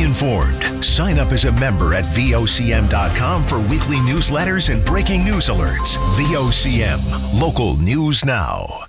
informed. Sign up as a member at VOCM.com for weekly newsletters and breaking news alerts. VOCM, local news now.